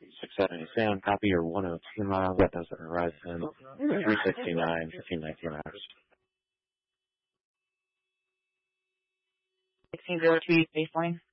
670 Sam, copy your 102 miles, that does Horizon, 369, 1519 hours. 1602 baseline.